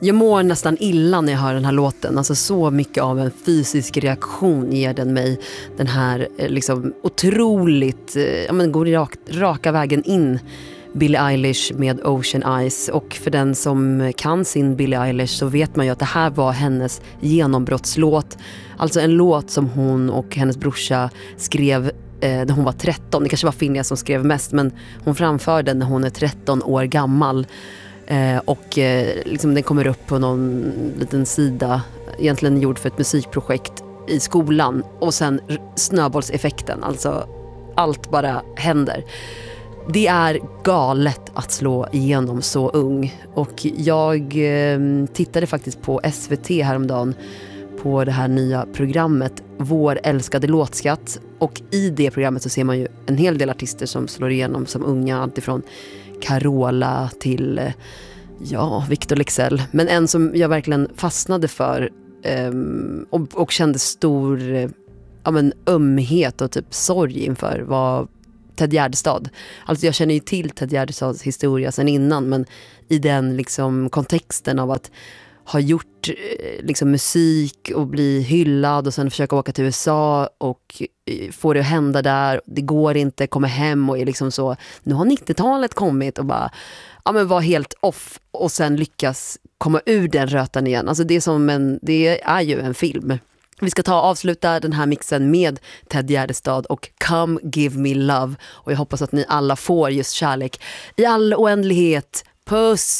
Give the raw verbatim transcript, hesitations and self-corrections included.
Jag mår nästan illa när jag hör den här låten. Alltså så mycket av en fysisk reaktion ger den mig. Den här liksom otroligt, ja men går rak, raka vägen in. Billie Eilish med Ocean Eyes. Och för den som kan sin Billie Eilish så vet man ju att det här var hennes genombrottslåt. Alltså en låt som hon och hennes brorsa skrev eh, när hon var tretton. Det kanske var Finja som skrev mest, men hon framförde den när hon är tretton år gammal. Eh, och eh, liksom den kommer upp på någon liten sida, egentligen gjord för ett musikprojekt i skolan. Och sen snöbollseffekten, alltså allt bara händer. Det är galet att slå igenom så ung. Och jag eh, tittade faktiskt på S V T häromdagen på det här nya programmet Vår älskade låtskatt. Och i det programmet så ser man ju en hel del artister som slår igenom som unga. Alltifrån Carola till eh, ja, Victor Leksell. Men en som jag verkligen fastnade för eh, och, och kände stor eh, ja, men, ömhet och typ sorg inför var Ted Gärdestad. Alltså jag känner ju till Ted Gärdestads historia sedan innan, men i den liksom kontexten av att ha gjort liksom musik och bli hyllad och sen försöka åka till U S A och få det att hända där. Det går inte, komma hem och är liksom så, nu har nittiotalet kommit och bara ja men var helt off och sen lyckas komma ur den rötan igen. Alltså det är som en, det är ju en film. Vi ska ta och avsluta den här mixen med Ted Gärdestad och Come Give Me Love. Och jag hoppas att ni alla får just kärlek i all oändlighet. Puss!